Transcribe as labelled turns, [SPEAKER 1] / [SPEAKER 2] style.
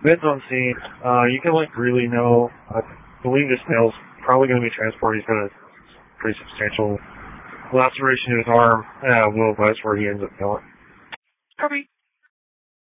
[SPEAKER 1] Beds on scene. You can really know. I believe this male's probably going to be transported. He's got a pretty substantial laceration in his arm. We'll advise where he ends up going.
[SPEAKER 2] Copy.